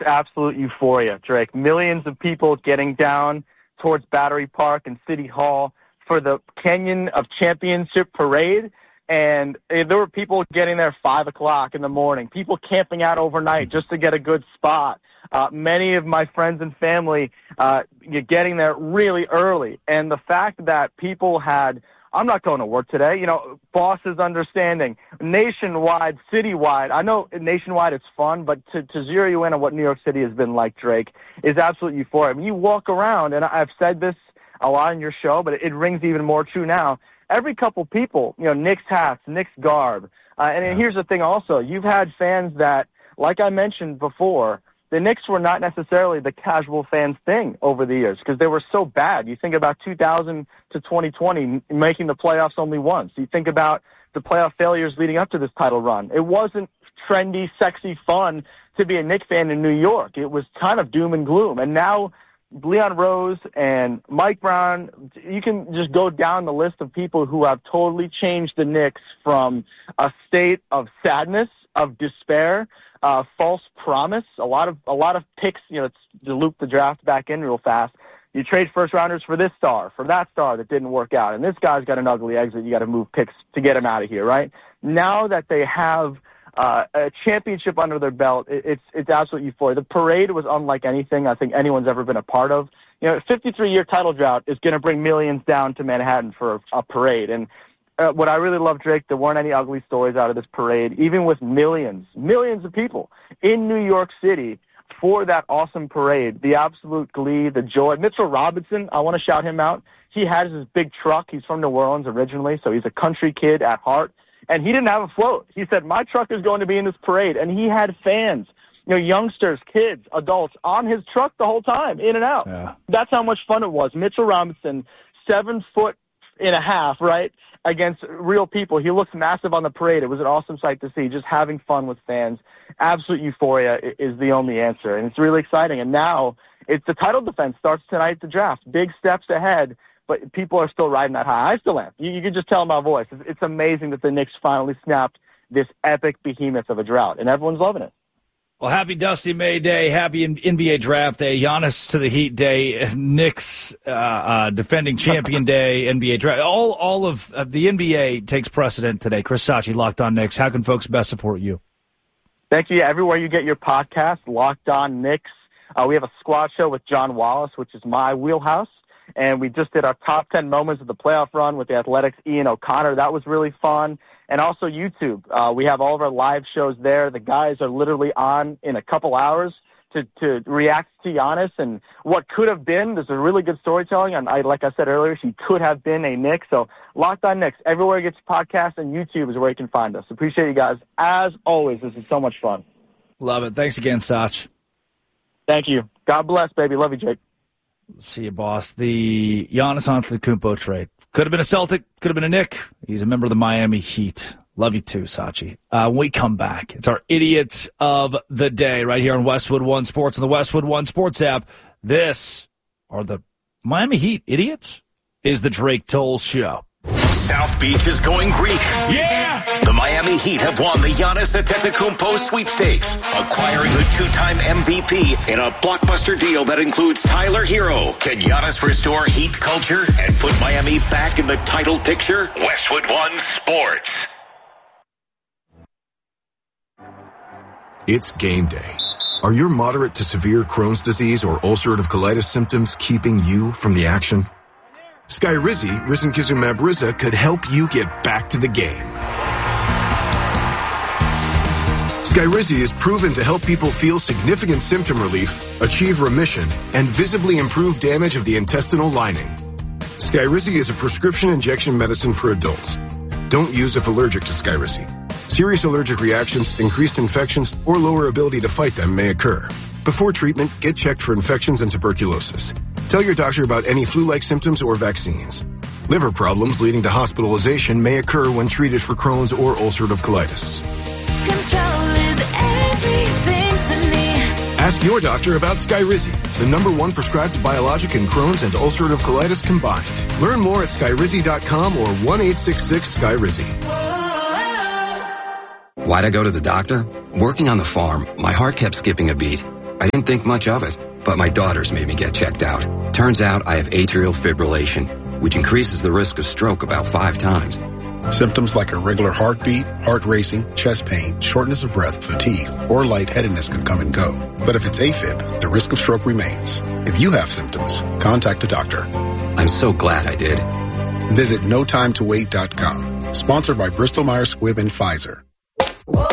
absolute euphoria, Drake. Millions of people getting down towards Battery Park and City Hall for the Canyon of Championship parade. And there were people getting there 5 o'clock in the morning, people camping out overnight just to get a good spot. Many of my friends and family getting there really early. And the fact that people had, I'm not going to work today, you know, bosses understanding, nationwide, citywide. I know nationwide it's fun, but to zero you in on what New York City has been like, Drake, is absolutely euphoria. I mean, you walk around, and I've said this a lot in your show, but it rings even more true now. Every couple people, you know, Knicks hats, Knicks garb. And here's the thing also. You've had fans that, like I mentioned before, the Knicks were not necessarily the casual fans thing over the years because they were so bad. You think about 2000 to 2020 making the playoffs only once. You think about the playoff failures leading up to this title run. It wasn't trendy, sexy, fun to be a Knicks fan in New York. It was kind of doom and gloom. And now Leon Rose and Mike Brown, you can just go down the list of people who have totally changed the Knicks from a state of sadness, of despair, false promise, a lot of picks, you know, to loop the draft back in real fast. You trade first rounders for this star, for that star that didn't work out, and this guy's got an ugly exit. You got to move picks to get him out of here, right? Now that they have a championship under their belt, it's absolute euphoria. The parade was unlike anything I think anyone's ever been a part of. You know, a 53-year title drought is going to bring millions down to Manhattan for a parade. And what I really love, Drake, there weren't any ugly stories out of this parade, even with millions of people in New York City for that awesome parade. The absolute glee, the joy. Mitchell Robinson, I want to shout him out. He has his big truck. He's from New Orleans originally, so he's a country kid at heart. And he didn't have a float. He said, my truck is going to be in this parade. And he had fans, you know, youngsters, kids, adults on his truck the whole time, in and out. Yeah. That's how much fun it was. Mitchell Robinson, 7'1.5", right, against real people. He looks massive on the parade. It was an awesome sight to see, just having fun with fans. Absolute euphoria is the only answer. And it's really exciting. And now it's the title defense starts tonight at the draft. Big steps ahead. But people are still riding that high. I still am. You can just tell in my voice. It's amazing that the Knicks finally snapped this epic behemoth of a drought, and everyone's loving it. Well, happy Dusty May Day, happy NBA Draft Day, Giannis to the Heat Day, Knicks defending champion day, NBA Draft. All of the NBA takes precedent today. Chris Sacchi, Locked On Knicks. How can folks best support you? Thank you. Everywhere you get your podcast, Locked On Knicks. We have a squad show with John Wallace, which is my wheelhouse. And we just did our top 10 moments of the playoff run with the Athletics' Ian O'Connor. That was really fun. And also YouTube. We have all of our live shows there. The guys are literally on in a couple hours to react to Giannis and what could have been. There's a really good storytelling. And like I said earlier, she could have been a Knick. So Locked On Knicks. Everywhere you get your podcast, and YouTube is where you can find us. Appreciate you guys. As always, this is so much fun. Love it. Thanks again, Sach. Thank you. God bless, baby. Love you, Jake. See you, boss. The Giannis Antetokounmpo trade. Could have been a Celtic, could have been a Knick. He's a member of the Miami Heat. Love you too, Sacchi. When we come back, it's our Idiot of the Day right here on Westwood One Sports and the Westwood One Sports app. This are the Miami Heat idiots? Is the Drake Toll Show. South Beach is going Greek. Yeah! The Miami Heat have won the Giannis Antetokounmpo sweepstakes, acquiring the two-time MVP in a blockbuster deal that includes Tyler Hero. Can Giannis restore Heat culture and put Miami back in the title picture? Westwood One Sports. It's game day. Are your moderate to severe Crohn's disease or ulcerative colitis symptoms keeping you from the action? Skyrizi, risankizumab Riza, could help you get back to the game. Skyrizi is proven to help people feel significant symptom relief, achieve remission, and visibly improve damage of the intestinal lining. Skyrizi is a prescription injection medicine for adults. Don't use if allergic to Skyrizi. Serious allergic reactions, increased infections, or lower ability to fight them may occur. Before treatment, get checked for infections and tuberculosis. Tell your doctor about any flu-like symptoms or vaccines. Liver problems leading to hospitalization may occur when treated for Crohn's or ulcerative colitis. Control is everything to me. Ask your doctor about Skyrizi, the #1 prescribed biologic in Crohn's and ulcerative colitis combined. Learn more at Skyrizi.com or 1-866-SKYRIZI. Why'd I go to the doctor? Working on the farm, my heart kept skipping a beat. I didn't think much of it, but my daughters made me get checked out. Turns out I have atrial fibrillation, which increases the risk of stroke about 5 times. Symptoms like irregular heartbeat, heart racing, chest pain, shortness of breath, fatigue, or lightheadedness can come and go. But if it's AFib, the risk of stroke remains. If you have symptoms, contact a doctor. I'm so glad I did. Visit notimetowait.com. Sponsored by Bristol Myers Squibb and Pfizer.